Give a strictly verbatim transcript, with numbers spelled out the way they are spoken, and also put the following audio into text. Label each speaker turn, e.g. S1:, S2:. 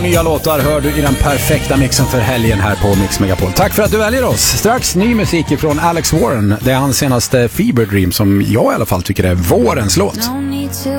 S1: Nya låtar hör du i den perfekta mixen för helgen här på Mix Megapol. Tack för att du väljer oss. Strax ny musik från Alex Warren. Det är hans senaste Fever Dream som jag i alla fall tycker är vårens låt.